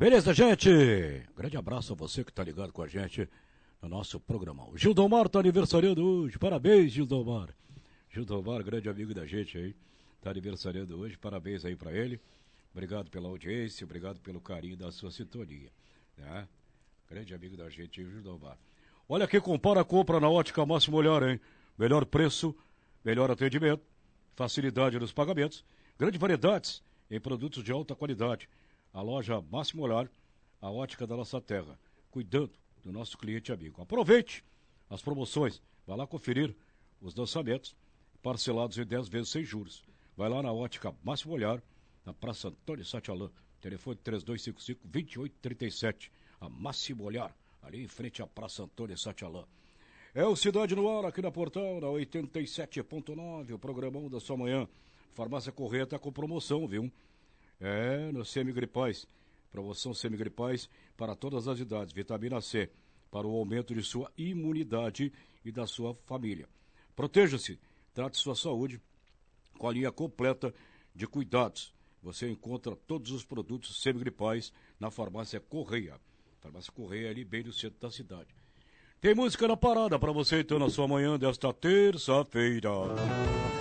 Beleza, gente? Grande abraço a você que tá ligado com a gente no nosso programão. O Gildomar tá aniversariando hoje. Parabéns, Gildomar. Gildomar, grande amigo da gente aí, tá aniversariando hoje. Parabéns aí pra ele. Obrigado pela audiência, obrigado pelo carinho da sua sintonia. Né? Grande amigo da gente aí, Gildomar. Olha quem compara a compra na Ótica Máximo Olhar, hein? Melhor preço, melhor atendimento, facilidade nos pagamentos, grande variedades em produtos de alta qualidade. A loja Máximo Olhar, a ótica da nossa terra, cuidando do nosso cliente amigo. Aproveite as promoções, vá lá conferir os lançamentos, parcelados em 10 vezes sem juros. Vai lá na ótica Máximo Olhar, na Praça Antônio Satialã, telefone 3255-2837, a Máximo Olhar, ali em frente à Praça Antônio Satialã. É o Cidade no Ar, aqui na Portal, na 87.9, o programão da sua manhã. Farmácia Correia está com promoção, viu? No Semigripais. Promoção Semigripais para todas as idades. Vitamina C, para o aumento de sua imunidade e da sua família. Proteja-se, trate sua saúde com a linha completa de cuidados. Você encontra todos os produtos Semigripais na Farmácia Correia. Farmácia Correia ali bem no centro da cidade. Tem música na parada para você então na sua manhã desta terça-feira.